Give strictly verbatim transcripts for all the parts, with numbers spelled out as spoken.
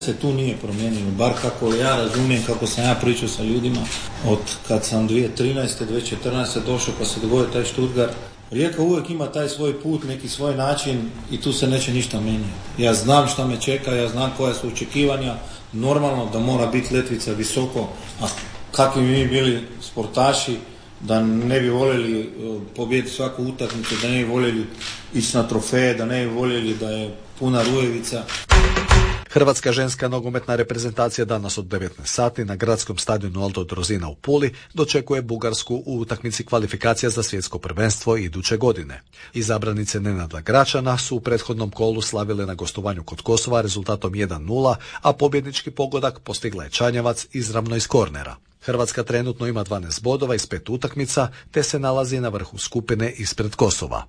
se tu nije promijenilo, bar kako ja razumijem, kako sam ja pričao sa ljudima od kad sam dvije tisuće trinaeste. dvije tisuće četrnaeste. došao pa se dogodio taj Stuttgart. Rijeka uvijek ima taj svoj put, neki svoj način i tu se neće ništa mijenjati. Ja znam šta me čeka, ja znam koja su očekivanja, normalno da mora biti letvica visoko, a kakvi mi bili sportaši, da ne bi voljeli pobijediti svaku utakmicu, da ne bi voljeli ići na trofeje, da ne bi voljeli da je puna rujevica. Hrvatska ženska nogometna reprezentacija danas od devetnaest sati na gradskom stadionu Alto Drozina u Puli dočekuje Bugarsku u utakmici kvalifikacija za svjetsko prvenstvo iduće godine. Izabranice Nenada Gračana su u prethodnom kolu slavile na gostovanju kod Kosova rezultatom jedan nula, a pobjednički pogodak postigla je Čanjevac izravno iz kornera. Hrvatska trenutno ima dvanaest bodova iz pet utakmica te se nalazi na vrhu skupine ispred Kosova.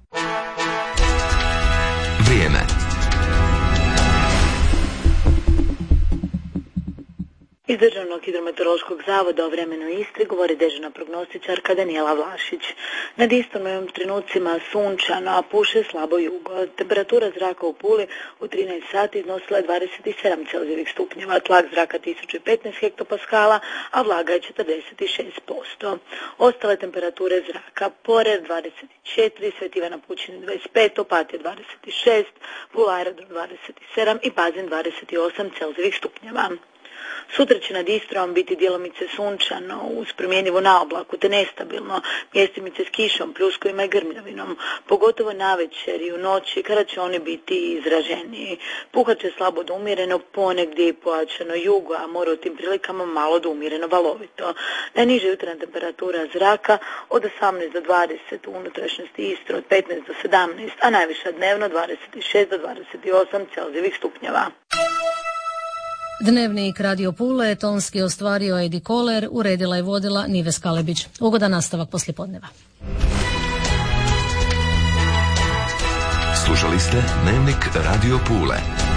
Vrijeme. Iz Državnog hidrometeorološkog zavoda o vremenu Istri govori dežurna prognostičarka Danijela Vlašić. Nad Istrom u ovim trenucima sunčano, a puše slabo jugo. Temperatura zraka u Puli u trinaest sati iznosila je dvadeset sedam celzijevih stupnjeva, tlak zraka tisuću petnaest hektopaskala, a vlaga je četrdeset šest posto. Ostale temperature zraka: Porer dvadeset četiri, Sveti Ivan na Pučini dvadeset pet, Opatija dvadeset šest, Pula Aerodrom dvadeset sedam i Pazin dvadeset osam celzijevih stupnjeva. Sutra će nad Istrom biti djelomice sunčano uz promjenjivo naoblaku te nestabilno, mjestimice s kišom, pljuskovima i grmljavinom, pogotovo navečer i u noći kada će oni biti izraženiji. Puhat će slabo do umjereno, ponegdje i pojačano jugo, a more u tim prilikama malo do umjereno valovito. Najniža jutarnja temperatura zraka od osamnaest do dvadeset, u unutrašnjosti Istre od petnaest do sedamnaest, a najviša dnevno dvadeset šest do dvadeset osam celzijevih stupnjeva. Dnevnik Radio Pule tonski ostvario Edi Koler, uredila i vodila Nives Kalebić. Ugodan nastavak poslijepodneva. Slušali ste Dnevnik Radio Pule.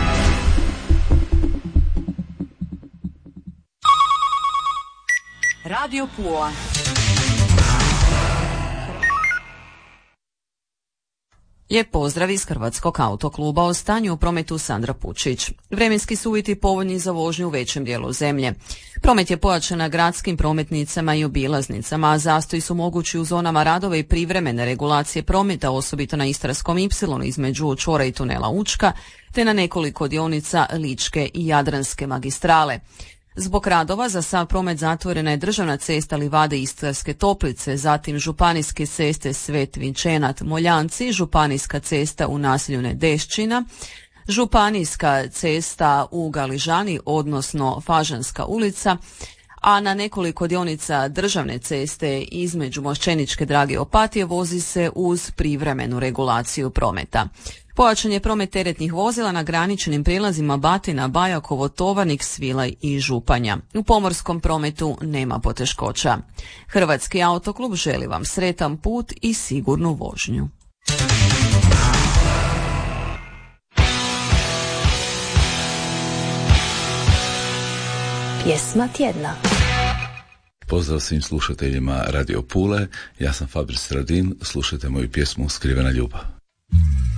Radio Pula. Lijep pozdrav iz Hrvatskog autokluba. O stanju u prometu Sandra Pučić. Vremenski su uvjeti povoljni za vožnju u većem dijelu zemlje. Promet je pojačan na gradskim prometnicama i obilaznicama, a zastoji su mogući u zonama radova i privremene regulacije prometa, osobito na Istarskom ipsilonu između čvora i tunela Učka, te na nekoliko dionica Ličke i Jadranske magistrale. Zbog radova za sav promet zatvorena je državna cesta Livade Istarske Toplice, zatim županijske ceste Svet Vinčenat Moljanci, županijska cesta u naselju Nedešćina, županijska cesta u Galižani, odnosno Fažanska ulica, a na nekoliko dionica državne ceste između Mošćeničke Drage i Opatije vozi se uz privremenu regulaciju prometa. Pojačan je promet teretnih vozila na graničnim prijelazima Batina, Bajakovo, Tovarnik, Svilaj i Županja. U pomorskom prometu nema poteškoća. Hrvatski autoklub želi vam sretan put i sigurnu vožnju. Pjesma tjedna. Pozdrav svim slušateljima Radio Pule, ja sam Fabris Radin, slušajte moju pjesmu Skrivena ljubav.